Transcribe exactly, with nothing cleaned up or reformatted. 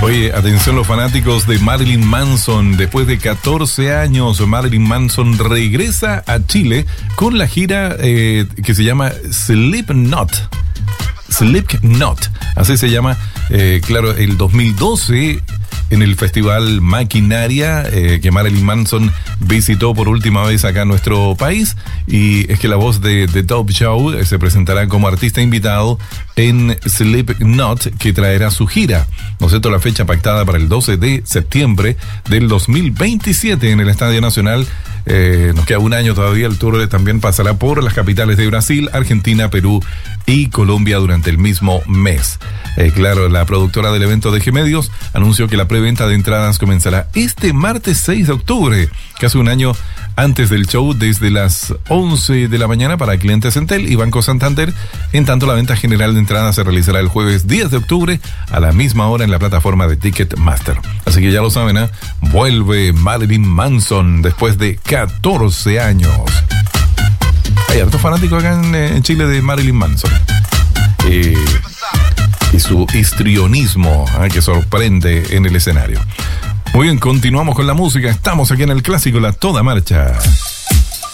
Oye, atención los fanáticos de Marilyn Manson. Después de catorce años, Marilyn Manson regresa a Chile con la gira eh, que se llama Slipknot. Slipknot, así se llama, eh, claro, el dos mil doce en el festival Maquinaria, eh, que Marilyn Manson visitó por última vez acá en nuestro país, y es que la voz de The Top Show eh, se presentará como artista invitado en Slipknot, que traerá su gira, ¿no es cierto? La fecha pactada para el doce de septiembre del dos mil veintisiete en el Estadio Nacional. Eh, nos queda un año todavía. El tour también pasará por las capitales de Brasil, Argentina, Perú y Colombia durante el mismo mes. Eh, claro, la productora del evento de G-Medios anunció que la preventa de entradas comenzará este martes seis de octubre, casi un año antes del show, desde las once de la mañana para clientes Entel y Banco Santander. En tanto, la venta general de entradas se realizará el jueves diez de octubre a la misma hora en la plataforma de Ticketmaster. Así que ya lo saben, ¿eh? Vuelve Marilyn Manson después de catorce años. Hay hartos fanáticos acá en, en Chile de Marilyn Manson. Eh, y su histrionismo, ¿eh? que sorprende en el escenario. Muy bien, continuamos con la música. Estamos aquí en el clásico La Toda Marcha.